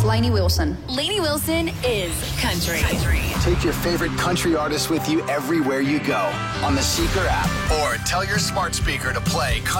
Lainey Wilson. Lainey Wilson is country. Take your favorite country artist with you everywhere you go on the Seeker app, or tell your smart speaker to play